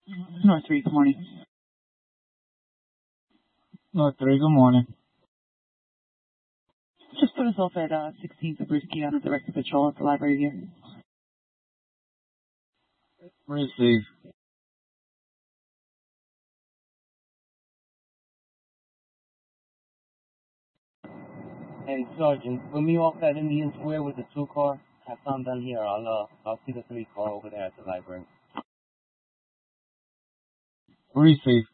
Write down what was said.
North 3, good morning. North 3, good morning. Just put us off at 16th and Brisky on the director patrol at the library here. Receive. Hey, Sergeant, put me off at Indian Square with the 2 car. Have some done here. I'll see the 3 car over there at the library. Receive.